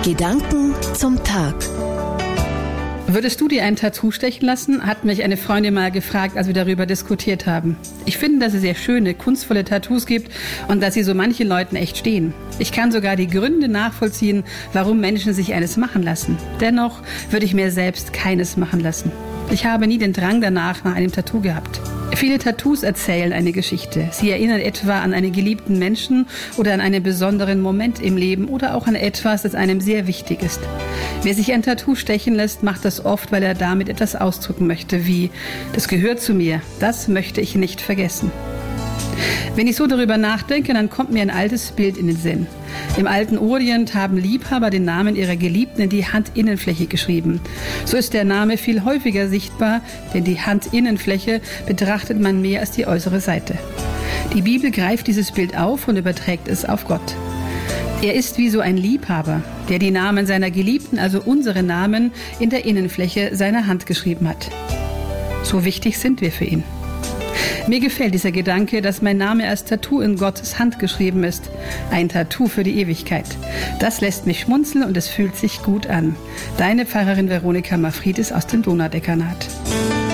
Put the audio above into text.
Gedanken zum Tag. Würdest du dir ein Tattoo stechen lassen? Hat mich eine Freundin mal gefragt, als wir darüber diskutiert haben. Ich finde, dass es sehr schöne, kunstvolle Tattoos gibt und dass sie so manchen Leuten echt stehen. Ich kann sogar die Gründe nachvollziehen, warum Menschen sich eines machen lassen. Dennoch würde ich mir selbst keines machen lassen. Ich habe nie den Drang danach nach einem Tattoo gehabt. Viele Tattoos erzählen eine Geschichte. Sie erinnern etwa an einen geliebten Menschen oder an einen besonderen Moment im Leben oder auch an etwas, das einem sehr wichtig ist. Wer sich ein Tattoo stechen lässt, macht das oft, weil er damit etwas ausdrücken möchte, wie: Das gehört zu mir, das möchte ich nicht vergessen. Wenn ich so darüber nachdenke, dann kommt mir ein altes Bild in den Sinn. Im alten Orient haben Liebhaber den Namen ihrer Geliebten in die Handinnenfläche geschrieben. So ist der Name viel häufiger sichtbar, denn die Handinnenfläche betrachtet man mehr als die äußere Seite. Die Bibel greift dieses Bild auf und überträgt es auf Gott. Er ist wie so ein Liebhaber, der die Namen seiner Geliebten, also unsere Namen, in der Innenfläche seiner Hand geschrieben hat. So wichtig sind wir für ihn. Mir gefällt dieser Gedanke, dass mein Name als Tattoo in Gottes Hand geschrieben ist. Ein Tattoo für die Ewigkeit. Das lässt mich schmunzeln und es fühlt sich gut an. Deine Pfarrerin Veronika Mafridis aus dem Donaudekanat.